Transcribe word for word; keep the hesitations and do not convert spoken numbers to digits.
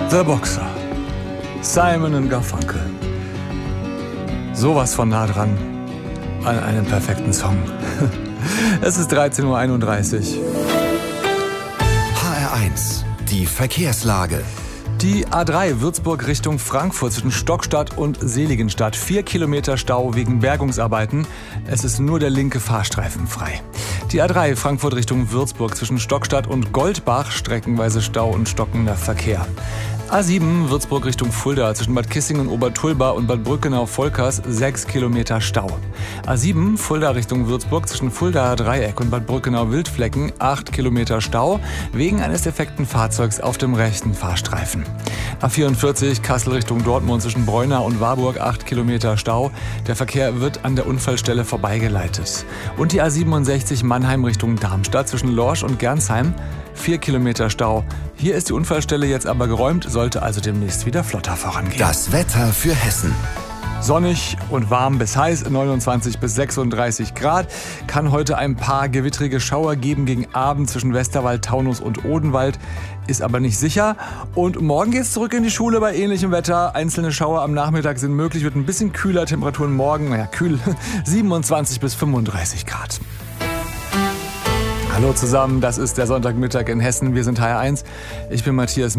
The Boxer, Simon und Garfunkel. Sowas von nah dran an einem perfekten Song. Es ist dreizehn Uhr einunddreißig. H R eins, die Verkehrslage. Die A drei Würzburg Richtung Frankfurt zwischen Stockstadt und Seligenstadt. Vier Kilometer Stau wegen Bergungsarbeiten. Es ist nur der linke Fahrstreifen frei. Die A drei Frankfurt Richtung Würzburg zwischen Stockstadt und Goldbach. Streckenweise Stau und stockender Verkehr. A sieben Würzburg Richtung Fulda zwischen Bad Kissingen und Obertulba und Bad Brückenau-Volkers sechs Kilometer Stau. A sieben Fulda Richtung Würzburg zwischen Fuldaer Dreieck und Bad Brückenau-Wildflecken acht Kilometer Stau wegen eines defekten Fahrzeugs auf dem rechten Fahrstreifen. A vierundvierzig Kassel Richtung Dortmund zwischen Breunau und Warburg acht Kilometer Stau. Der Verkehr wird an der Unfallstelle vorbeigeleitet. Und die A siebenundsechzig Mannheim Richtung Darmstadt zwischen Lorsch und Gernsheim vier Kilometer Stau. Hier ist die Unfallstelle jetzt aber geräumt, sollte also demnächst wieder flotter vorangehen. Das Wetter für Hessen. Sonnig und warm bis heiß, neunundzwanzig bis sechsunddreißig Grad. Kann heute ein paar gewittrige Schauer geben gegen Abend zwischen Westerwald, Taunus und Odenwald. Ist aber nicht sicher. Und morgen geht's zurück in die Schule bei ähnlichem Wetter. Einzelne Schauer am Nachmittag sind möglich, wird ein bisschen kühler. Temperaturen morgen, naja, kühl, siebenundzwanzig bis fünfunddreißig Grad. Hallo zusammen, das ist der Sonntagmittag in Hessen. Wir sind H R eins. Ich bin Matthias